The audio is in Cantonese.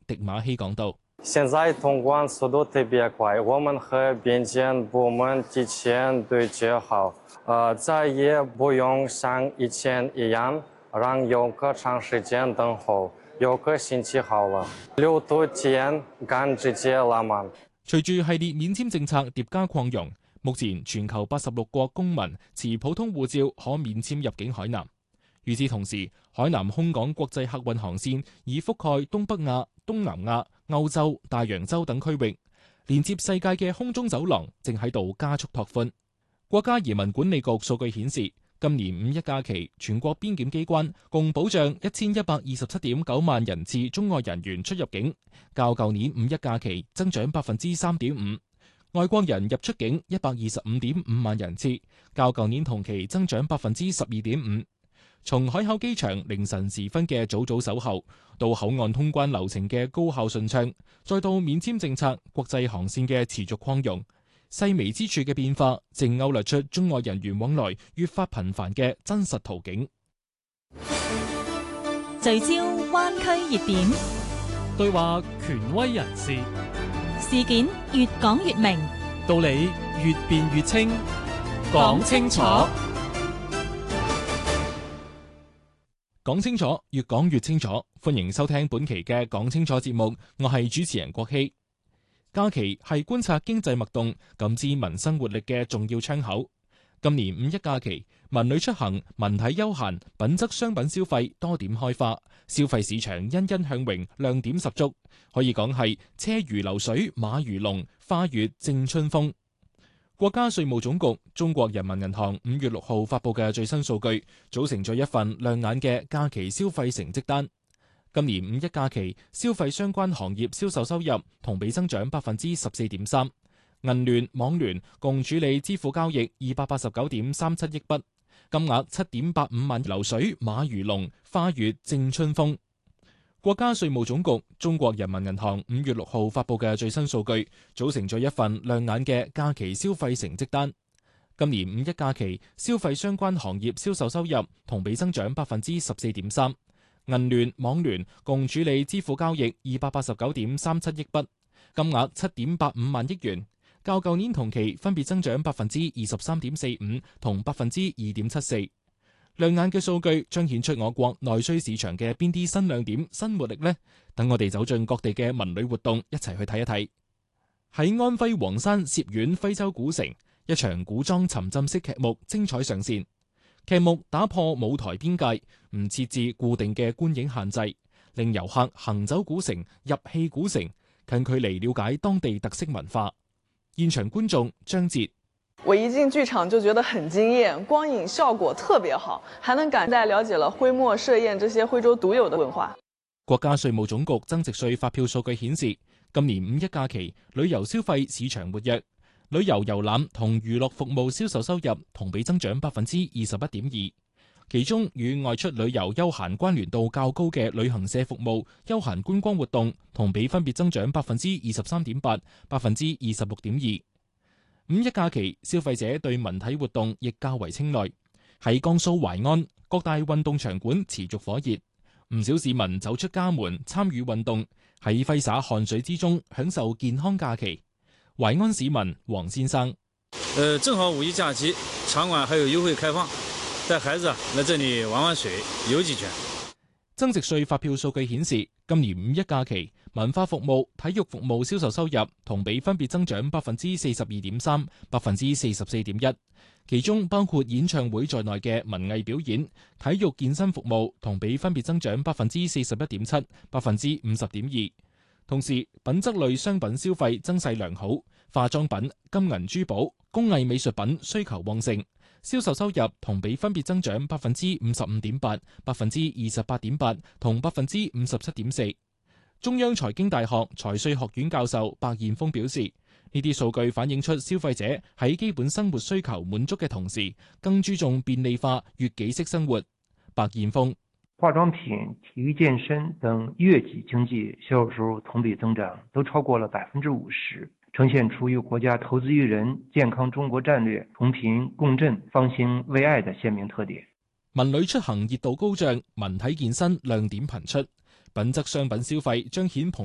迪馬希講道。 現在通關速度特別快，我們和邊檢部門提前對接好，再也不用像以前一樣讓遊客長時間等候，遊客心情好了，旅途體驗更直接浪漫。 隨住系列免簽政策疊加擴容，目前全球86國公民持普通護照可免簽入境海南。與此同時，海南空港國際客運航線已覆蓋東北亞、東南亞、歐洲、大洋洲等區域，連接世界嘅空中走廊正喺度加速拓寬。國家移民管理局數據顯示，今年五一假期全國邊檢機關共保障1127.9萬人次中外人員出入境，較舊年五一假期增長3.5%。外國人入出境125.5萬人次，較舊年同期增長12.5%。從海口機場凌晨時分嘅早早守候，到口岸通關流程嘅高效順暢，再到免簽政策、國際航線嘅持續擴容，細微之處嘅變化，正勾勒出中外人員往來越發頻繁嘅真實圖景。 聚焦灣區熱點， 對話權威人士， 事件越講越明， 道理越辯越清， 講清楚。 講清楚，越講越清楚。歡迎收聽本期嘅講清楚節目，我係主持人郭希。假期係觀察經濟脈動、感知民生活力嘅重要窗口。今年五一假期，文旅出行、文體休閒、品質商品消費多點開花，消費市場欣欣向榮，亮點十足，可以講係車如流水、馬如龍、花月正春風。國家稅務總局、中國人民銀行5月6號發佈嘅最新數據，組成咗一份亮眼嘅假期消費成績單。今年五一假期消費相關行業銷售收入同比增長14.3%，銀聯、網聯共處理支付交易289.37億筆，金額7.85萬流水馬如龍，花月正春風。國家稅務總局、中國人民銀行5月6號發佈嘅最新數據，組成咗一份亮眼嘅假期消費成績單。今年五一假期消費相關行業銷售收入同比增長14.3%，銀聯、網聯共處理支付交易289.37億筆，金額7.85萬億元，較舊年同期分別增長23.45%同2.74%。亮眼嘅數據彰顯出我國內需市場嘅邊啲新亮點、新活力呢？等我哋走進各地嘅文旅活動，一齊去睇一睇。喺安徽黃山歙縣徽州古城，一場古裝沉浸式劇目精彩上線。劇目打破舞台邊界，唔設置固定嘅觀影限制，令遊客行走古城、入戲古城，近距離了解當地特色文化。現場觀眾張哲。 我一進劇場就覺得很驚豔，光影效果特別好，還能感帶了解了徽墨設宴這些徽州獨有的文化。 國家稅務總局增值稅發票數據顯示，今年五一假期旅遊消費市場活躍，旅遊遊覽同娛樂服務銷售收入同比增長21.2%，其中與外出旅遊休閒關聯度較高嘅旅行社服務、休閒觀光活動同比分別增長23.8%、26.2%。五一假期，消費者對文體活動亦較為青睞。喺江蘇淮安，各大運動場館持續火熱，唔少市民走出家門參與運動，喺揮灑汗水之中享受健康假期。淮安市民黃先生： 正好五一假期，場館還有優惠開放，帶孩子來這裡玩玩水、遊幾圈。 增值稅發票數據顯示，今年五一假期文化服務、體育服務銷售收入同比分別增長42.3%、44.1%，其中包括演唱會在內嘅文藝表演、體育健身服務同比分別增長41.7%、50.2%。同時，品質類商品消費增勢良好，化妝品、金銀珠寶、工藝美術品需求旺盛。銷售收入同比分別增長55.8%、28.8%同57.4%。中央財經大學財稅學院教授白彥峰表示，呢啲數據反映出消費者喺基本生活需求滿足嘅同時，更注重便利化、悅己式生活。白彥峰： 化妝品、體育健身等悅己經濟銷售收入同比增長都超過了50%，呈現出與國家投資於人、健康中國戰略同頻共振、方興未艾的鮮明特點。 文旅出行熱度高漲，文體健身亮點頻出，品質商品消費彰顯蓬